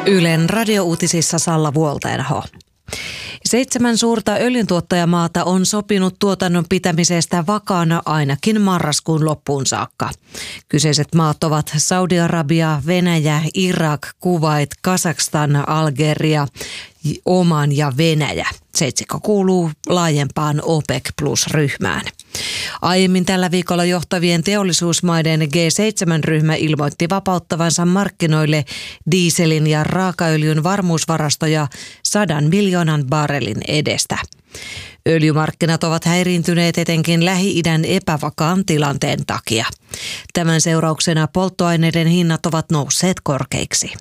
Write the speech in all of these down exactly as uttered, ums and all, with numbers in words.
Ylen radiouutisissa Salla Vuoltenho. Seitsemän suurta öljyntuottajamaata on sopinut tuotannon pitämisestä vakaana ainakin marraskuun loppuun saakka. Kyseiset maat ovat Saudi-Arabia, Venäjä, Irak, Kuwait, Kazakstan, Algeria, Oman ja Venäjä. Seitsikko kuuluu laajempaan OPEC plus-ryhmään. Aiemmin tällä viikolla johtavien teollisuusmaiden G seitsemän -ryhmä ilmoitti vapauttavansa markkinoille dieselin ja raakaöljyn varmuusvarastoja sadan miljoonan barrelin edestä. Öljymarkkinat ovat häiriintyneet etenkin Lähi-idän epävakaan tilanteen takia. Tämän seurauksena polttoaineiden hinnat ovat nousseet korkeiksi.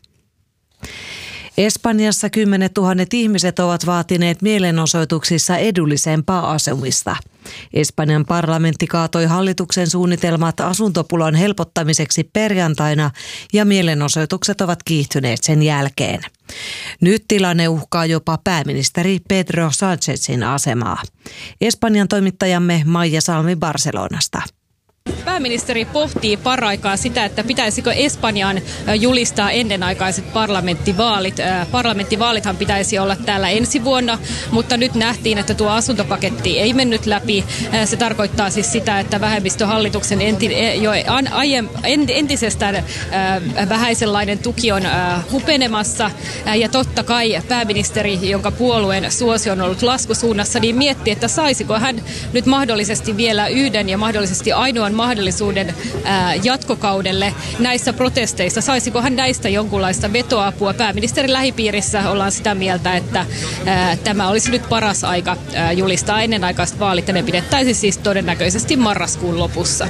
Espanjassa kymmenet tuhannet ihmiset ovat vaatineet mielenosoituksissa edullisempaa asumista. Espanjan parlamentti kaatoi hallituksen suunnitelmat asuntopulan helpottamiseksi perjantaina ja mielenosoitukset ovat kiihtyneet sen jälkeen. Nyt tilanne uhkaa jopa pääministeri Pedro Sánchezin asemaa. Espanjan toimittajamme Maija Salmi Barcelonasta. Pääministeri pohtii paraikaa sitä, että pitäisikö Espanjaan julistaa ennenaikaiset parlamenttivaalit. Parlamenttivaalithan pitäisi olla täällä ensi vuonna, mutta nyt nähtiin, että tuo asuntopaketti ei mennyt läpi. Se tarkoittaa siis sitä, että vähemmistöhallituksen enti, jo entisestään vähäisenlainen tuki on hupenemassa. Ja totta kai pääministeri, jonka puolueen suosio on ollut laskusuunnassa, niin miettii, että saisiko hän nyt mahdollisesti vielä yhden ja mahdollisesti ainoan mahdollisuuden ää, jatkokaudelle näissä protesteissa. Saisiko hän näistä jonkunlaista vetoapua? Pääministerin lähipiirissä ollaan sitä mieltä, että ää, tämä olisi nyt paras aika ää, julistaa ennenaikaiset vaalit, ja ne pidettäisiin siis todennäköisesti marraskuun lopussa.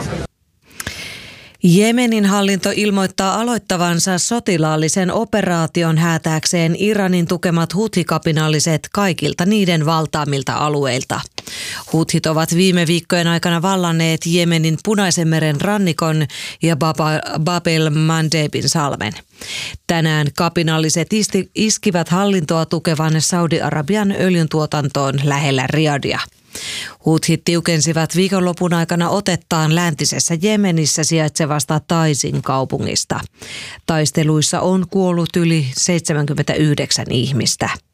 Jemenin hallinto ilmoittaa aloittavansa sotilaallisen operaation häätääkseen Iranin tukemat huthi-kapinalliset kaikilta niiden valtaamilta alueilta. Huthit ovat viime viikkojen aikana vallanneet Jemenin Punaisen meren rannikon ja Bab el-Mandebin salmen. Tänään kapinalliset iskivät hallintoa tukevan Saudi-Arabian öljyntuotantoon lähellä Riadia. Huthit tiukensivat viikonlopun aikana otettaan läntisessä Jemenissä sijaitsevasta Taisin kaupungista. Taisteluissa on kuollut yli seitsemänkymmentäyhdeksän ihmistä.